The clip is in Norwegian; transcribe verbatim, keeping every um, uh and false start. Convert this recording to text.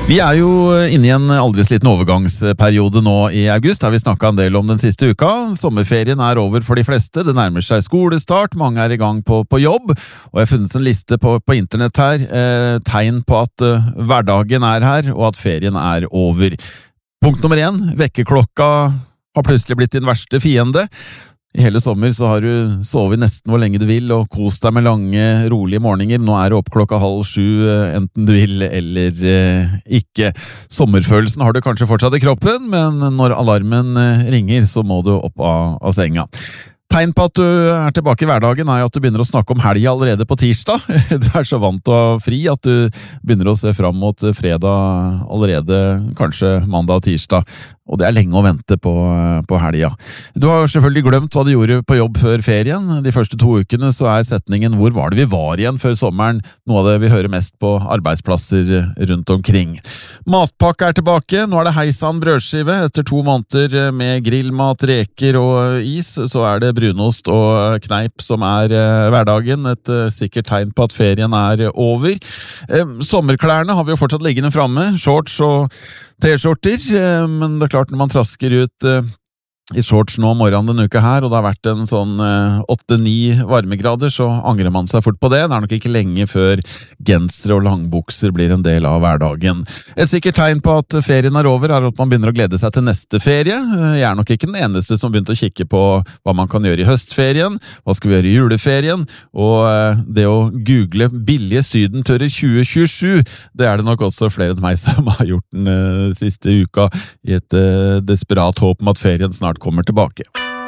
Vi er jo inne i en aldri sliten overgangsperiode nå i august, har vi snakket en del om den siste uka. Sommerferien er over for de fleste, det nærmer seg skolestart, mange er i gang på, på jobb, og jeg har funnet en liste på, på internett her, eh, tegn på at eh, hverdagen er her, og at ferien er over. Punkt nummer én, vekkerklokka har plutselig blitt din verste fiende. I hele sommer så har du sovet nesten hvor lenge du vil og kost deg med lange, rolige morgener. Nå er du opp klokka halv sju, enten du vil eller eh, ikke. Sommerfølelsen har du kanskje fortsatt i kroppen, men når alarmen ringer så må du opp av, av senga. Tegn på at du er tilbake i hverdagen er jo at du begynner å snakke om helga allerede på tirsdag. Du er så vant til å ha fri at du begynner å se fram mot fredag allerede, kanskje mandag og tirsdag. Og det er lenge å vente på, på helga. Du har selvfølgelig glemt hva du gjorde på jobb før ferien. De første to ukene så er setningen «Hvor var det vi var igjen før sommeren?» noe av det vi hører mest på arbeidsplasser rundt omkring. Matpakke er tilbake. Nå er det heisan brødskive. Etter to måneder med grillmat, reker og is, så er det brunost og kneip som er hverdagen. Et sikkert tegn på at ferien er over. Sommerklærne har vi jo fortsatt liggende framme. Shorts og T-skjorter, men det er klart når man trasker ut i shorts nå morgenen denne uka her, og det har vært en sånn åtte ni varmegrader, så angrer man seg fort på det. Det er nok ikke lenge før gensere og langbukser blir en del av hverdagen. Et sikkert tegn på at ferien er over er at man begynner å glede seg til neste ferie. Jeg er nok ikke den eneste som begynte å kikke på hva man kan gjøre i høstferien, hva skal vi gjøre i juleferien, og det å google billige sydenturer tjue tjuesju, det er det nok også flere enn meg som har gjort den siste uka i et desperat håp om at ferien snart kommer tilbake.